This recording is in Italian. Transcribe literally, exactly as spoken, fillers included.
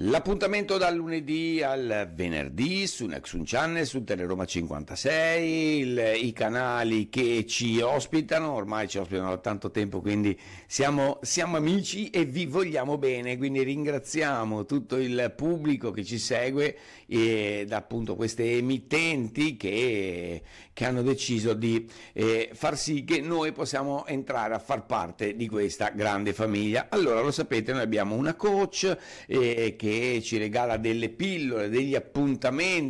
L'appuntamento dal lunedì al venerdì su Nexun Channel, su Teleroma cinquantasei, il, i canali che ci ospitano, ormai ci ospitano da tanto tempo, quindi siamo, siamo amici e vi vogliamo bene, quindi ringraziamo tutto il pubblico che ci segue e da appunto queste emittenti che, che hanno deciso di eh, far sì che noi possiamo entrare a far parte di questa grande famiglia. Allora, lo sapete, noi abbiamo una coach eh, che ci regala delle pillole, degli appuntamenti